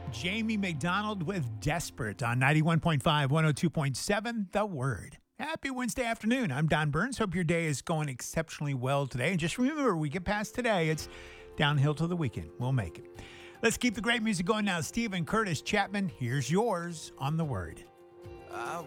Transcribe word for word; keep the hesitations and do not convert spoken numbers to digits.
Jamie McDonald with Desperate on ninety-one point five, one oh two point seven, The Word. Happy Wednesday afternoon. I'm Don Burns. Hope your day is going exceptionally well today. And just remember, we get past today, it's downhill to the weekend. We'll make it. Let's keep the great music going now. Stephen Curtis Chapman, here's yours on The Word. I